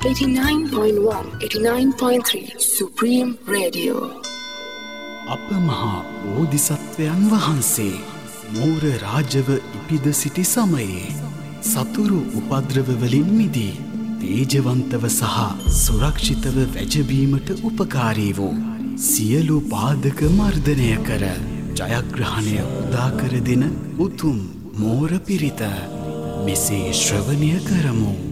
89.1, 89.3 Supreme Radio. අප මහා බෝධිසත්වයන් වහන්සේ මෝර රාජව ඉපිද සිටි සමයේ සතුරු උපද්‍රව වලින් මිදී තේජවන්තව සහ සුරක්ෂිතව වැජබීමට උපකාරී වූ සියලු බාධක මර්ධනය කර ජයග්‍රහණය උදා කර දෙන උතුම් මෝර පිරිත මෙසේ ශ්‍රවණය කරමු.